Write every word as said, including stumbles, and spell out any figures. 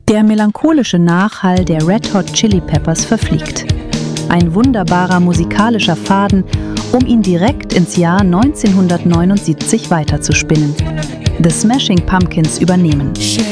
Der melancholische Nachhall der Red Hot Chili Peppers verfliegt. Ein wunderbarer musikalischer Faden, um ihn direkt ins Jahr neunzehnhundertneunundsiebzig weiterzuspinnen. The Smashing Pumpkins übernehmen.